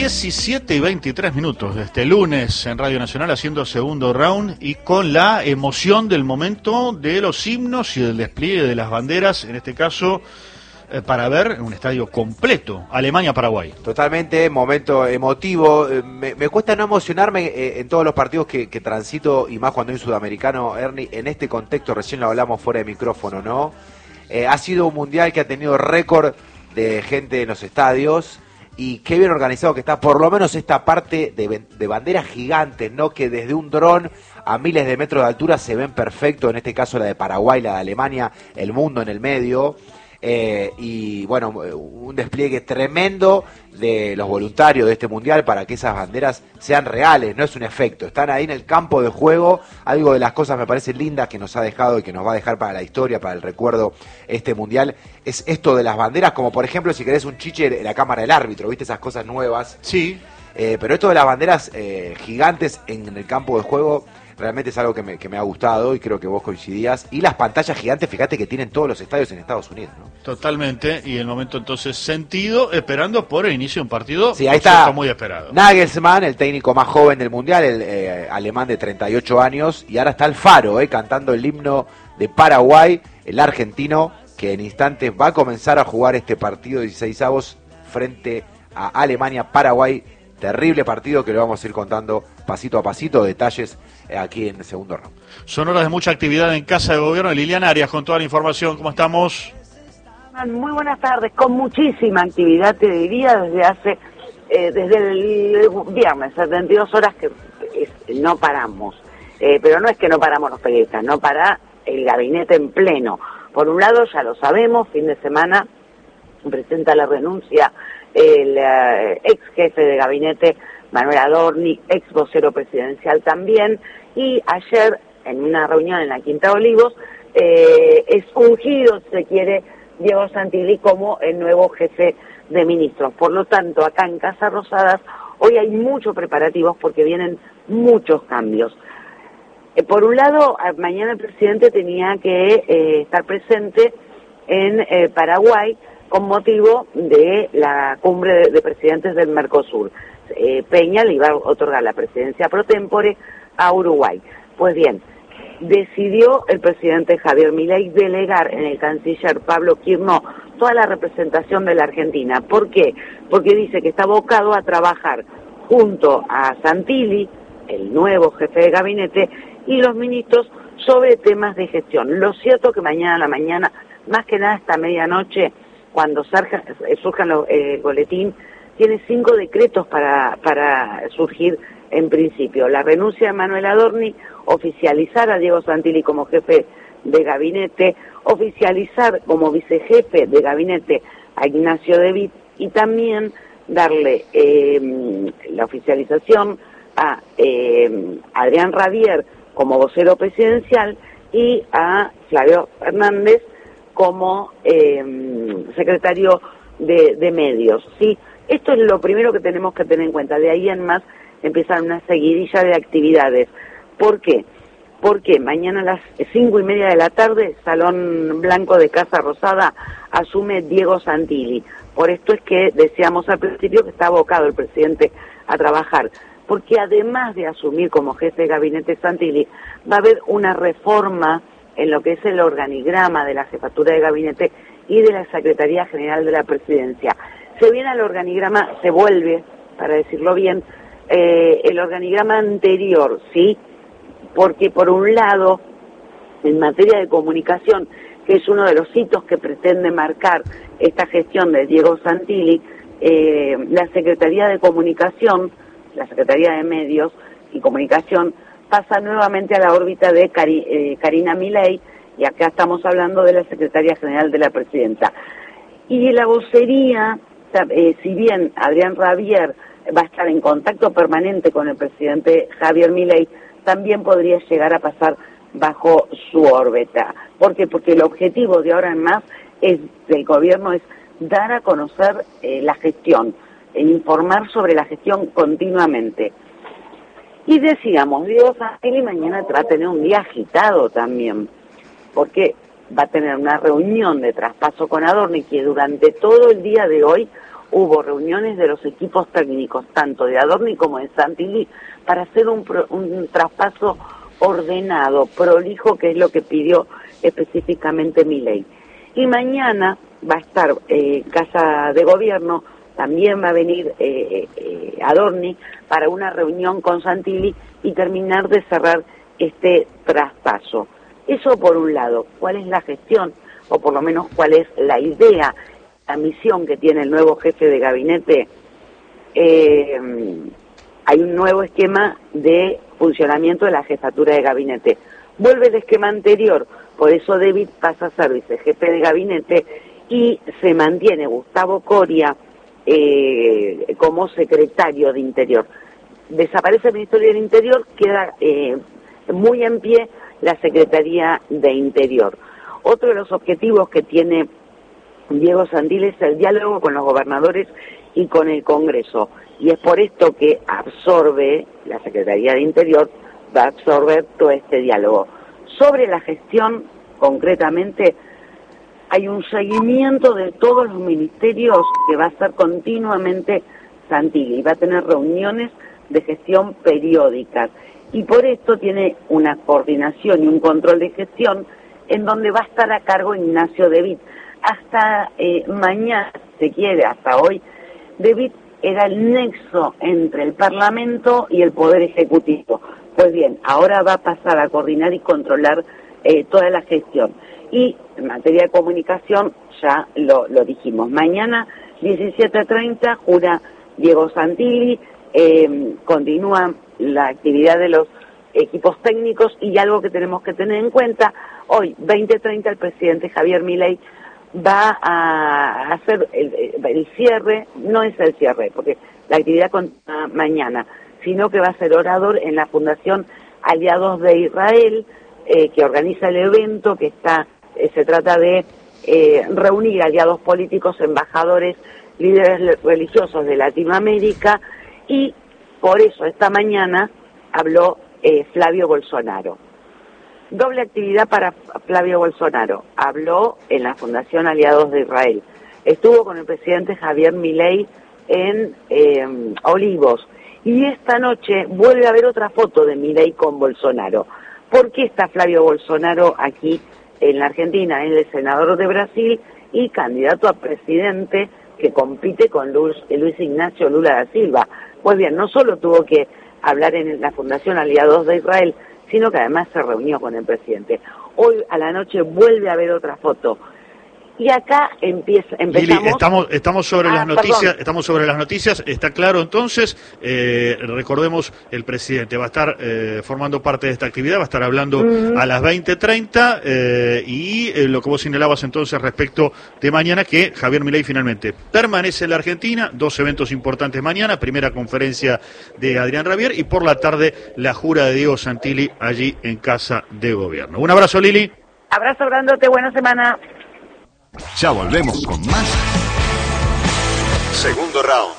17:23 de este lunes en Radio Nacional, haciendo segundo round y con la emoción del momento de los himnos y del despliegue de las banderas, en este caso para ver en un estadio completo Alemania-Paraguay. Totalmente, momento emotivo. Me cuesta no emocionarme en todos los partidos que transito, y más cuando hay un sudamericano, Ernie, en este contexto. Recién lo hablamos fuera de micrófono, ¿no? Ha sido un mundial que ha tenido récord de gente en los estadios, y qué bien organizado que está, por lo menos esta parte de banderas gigantes, ¿no? Que desde un dron a miles de metros de altura se ven perfecto, en este caso la de Paraguay, la de Alemania, el mundo en el medio. Y bueno, un despliegue tremendo de los voluntarios de este mundial para que esas banderas sean reales, no es un efecto, están ahí en el campo de juego. Algo de las cosas me parece lindas que nos ha dejado y que nos va a dejar para la historia, para el recuerdo, este mundial, es esto de las banderas, como por ejemplo si querés un chiche en la cámara del árbitro, ¿viste? Esas cosas nuevas. Sí. Pero esto de las banderas gigantes en el campo de juego realmente es algo que me ha gustado, y creo que vos coincidías. Y las pantallas gigantes, fíjate que tienen todos los estadios en Estados Unidos, ¿no? Totalmente, y el momento entonces sentido, esperando por el inicio de un partido. Sí, ahí está muy esperado. Nagelsmann, el técnico más joven del mundial, el alemán de 38 años, y ahora está Alfaro, cantando el himno de Paraguay, el argentino, que en instantes va a comenzar a jugar este partido 16avos frente a Alemania-Paraguay. Terrible partido que lo vamos a ir contando pasito a pasito, detalles aquí en el segundo round. Son horas de mucha actividad en Casa de Gobierno. Liliana Arias con toda la información. ¿Cómo estamos? Muy buenas tardes, con muchísima actividad, te diría, desde el viernes, 72 horas que no paramos. Pero no es que no paramos los periodistas, no para el gabinete en pleno. Por un lado, ya lo sabemos, fin de semana presenta la renuncia el ex jefe de gabinete Manuel Adorni, ex vocero presidencial también, y ayer en una reunión en la Quinta de Olivos es ungido, si se quiere, Diego Santilli como el nuevo jefe de ministros. Por lo tanto, acá en Casa Rosadas hoy hay muchos preparativos porque vienen muchos cambios. Por un lado, mañana el presidente tenía que estar presente en Paraguay con motivo de la cumbre de presidentes del Mercosur. Peña le iba a otorgar la presidencia pro tempore a Uruguay. Pues bien, decidió el presidente Javier Milei delegar en el canciller Pablo Quirno toda la representación de la Argentina. ¿Por qué? Porque dice que está abocado a trabajar junto a Santilli, el nuevo jefe de gabinete, y los ministros sobre temas de gestión. Lo cierto que mañana a la mañana, más que nada hasta medianoche, cuando surjan el boletín, tiene 5 decretos para surgir en principio. La renuncia de Manuel Adorni, oficializar a Diego Santilli como jefe de gabinete, oficializar como vicejefe de gabinete a Ignacio De Witt, y también darle la oficialización a Adrián Rabier como vocero presidencial y a Flavio Fernández como secretario de medios, ¿sí? Esto es lo primero que tenemos que tener en cuenta. De ahí en más empiezan una seguidilla de actividades. ¿Por qué? Porque mañana a las 5:30 de la tarde, Salón Blanco de Casa Rosada, asume Diego Santilli. Por esto es que decíamos al principio que está abocado el presidente a trabajar, porque además de asumir como jefe de gabinete Santilli, va a haber una reforma en lo que es el organigrama de la jefatura de gabinete y de la Secretaría General de la Presidencia. Se viene al organigrama, se vuelve, para decirlo bien, el organigrama anterior, ¿sí? Porque por un lado, en materia de comunicación, que es uno de los hitos que pretende marcar esta gestión de Diego Santilli, la Secretaría de Comunicación, la Secretaría de Medios y Comunicación, pasa nuevamente a la órbita de Karina Milei, y acá estamos hablando de la Secretaría General de la Presidenta. Y la vocería, si bien Adrián Rabier va a estar en contacto permanente con el presidente Javier Milei, también podría llegar a pasar bajo su órbita. ¿Por qué? Porque el objetivo de ahora en más del gobierno es dar a conocer la gestión, informar sobre la gestión continuamente. Y decíamos, Diego Santilli mañana va a tener un día agitado también, porque va a tener una reunión de traspaso con Adorni que durante todo el día de hoy hubo reuniones de los equipos técnicos, tanto de Adorni como de Santilli, para hacer un traspaso ordenado, prolijo, que es lo que pidió específicamente Milei. Y mañana va a estar Casa de Gobierno, también va a venir Adorni para una reunión con Santilli y terminar de cerrar este traspaso. Eso por un lado. ¿Cuál es la gestión? O por lo menos cuál es la idea, la misión que tiene el nuevo jefe de gabinete. Hay un nuevo esquema de funcionamiento de la jefatura de gabinete. Vuelve el esquema anterior, por eso David pasa a ser vicejefe de gabinete y se mantiene Gustavo Coria como secretario de Interior. Desaparece el Ministerio del Interior, queda muy en pie la Secretaría de Interior. Otro de los objetivos que tiene Diego Santilli es el diálogo con los gobernadores y con el Congreso, y es por esto que absorbe la Secretaría de Interior, va a absorber todo este diálogo. Sobre la gestión, concretamente, hay un seguimiento de todos los ministerios que va a hacer continuamente Santilli, va a tener reuniones de gestión periódicas, y por esto tiene una coordinación y un control de gestión en donde va a estar a cargo Ignacio De Witt. Hasta mañana, si se quiere, hasta hoy, De Witt era el nexo entre el Parlamento y el Poder Ejecutivo. Pues bien, ahora va a pasar a coordinar y controlar toda la gestión. Y en materia de comunicación, ya lo dijimos, mañana 17:30 jura Diego Santilli, continúa la actividad de los equipos técnicos, y algo que tenemos que tener en cuenta, hoy 20:30 el presidente Javier Milei va a hacer el cierre, no es el cierre, porque la actividad continúa mañana, sino que va a ser orador en la Fundación Aliados de Israel, que organiza el evento, que se trata de reunir aliados políticos, embajadores, líderes religiosos de Latinoamérica, y por eso esta mañana habló Flavio Bolsonaro. Doble actividad para Flavio Bolsonaro. Habló en la Fundación Aliados de Israel. Estuvo con el presidente Javier Milei en Olivos. Y esta noche vuelve a haber otra foto de Milei con Bolsonaro. ¿Por qué está Flavio Bolsonaro aquí en la Argentina? Él es senador de Brasil y candidato a presidente que compite con Luis Ignacio Lula da Silva. Pues bien, no solo tuvo que hablar en la Fundación Aliados de Israel, sino que además se reunió con el presidente. Hoy a la noche vuelve a haber otra foto. Y acá empezamos. Lili, estamos sobre las noticias, perdón. estamos sobre las noticias, está claro entonces, recordemos, el presidente va a estar formando parte de esta actividad, va a estar hablando a las 20:30 y lo que vos señalabas entonces respecto de mañana, que Javier Milei finalmente permanece en la Argentina, 2 eventos importantes mañana, primera conferencia de Adrián Rabier y por la tarde la jura de Diego Santilli allí en Casa de Gobierno. Un abrazo, Lili. Abrazo grandote, buena semana. Ya volvemos con más. Segundo round.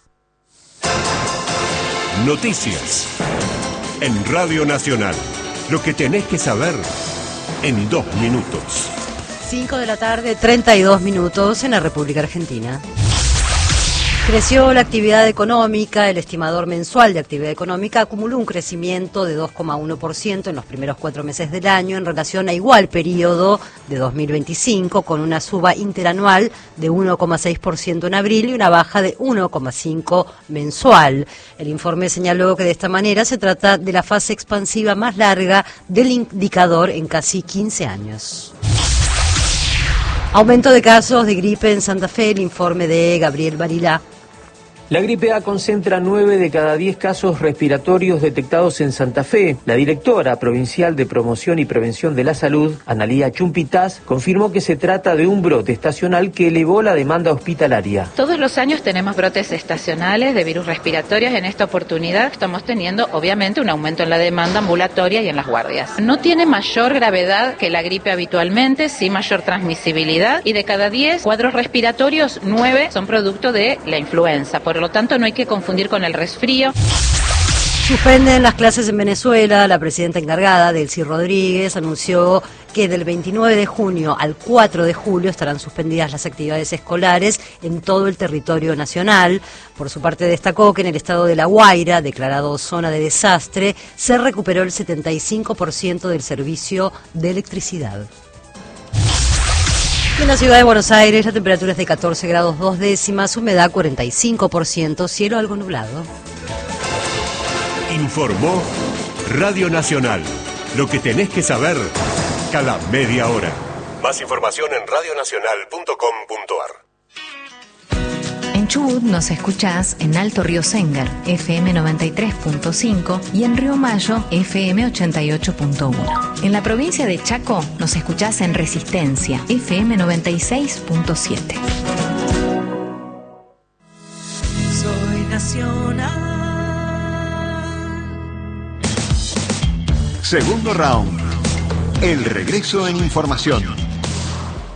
Noticias. En Radio Nacional. Lo que tenés que saber en 2 minutos. 5 de la tarde, 32 minutos en la República Argentina. Creció la actividad económica, el estimador mensual de actividad económica acumuló un crecimiento de 2,1% en los primeros 4 meses del año en relación a igual periodo de 2025, con una suba interanual de 1,6% en abril y una baja de 1,5% mensual. El informe señaló que de esta manera se trata de la fase expansiva más larga del indicador en casi 15 años. Aumento de casos de gripe en Santa Fe, el informe de Gabriel Barilá. La gripe A concentra 9 de cada 10 casos respiratorios detectados en Santa Fe. La directora provincial de Promoción y Prevención de la Salud, Analía Chumpitaz, confirmó que se trata de un brote estacional que elevó la demanda hospitalaria. Todos los años tenemos brotes estacionales de virus respiratorios. En esta oportunidad estamos teniendo, obviamente, un aumento en la demanda ambulatoria y en las guardias. No tiene mayor gravedad que la gripe habitualmente, sí mayor transmisibilidad, y de cada 10 cuadros respiratorios, 9 son producto de la influenza. Por lo tanto, no hay que confundir con el resfrío. Suspenden las clases en Venezuela. La presidenta encargada, Delcy Rodríguez, anunció que del 29 de junio al 4 de julio estarán suspendidas las actividades escolares en todo el territorio nacional. Por su parte, destacó que en el estado de La Guaira, declarado zona de desastre, se recuperó el 75% del servicio de electricidad. En la ciudad de Buenos Aires, la temperatura es de 14 grados 2 décimas, humedad 45%, cielo algo nublado. Informó Radio Nacional. Lo que tenés que saber cada media hora. Más información en radionacional.com.ar. En Chubut nos escuchás en Alto Río Sengar, FM 93.5 y en Río Mayo, FM 88.1. En la provincia de Chaco nos escuchás en Resistencia, FM 96.7. Soy nacional. Segundo round. El regreso en información.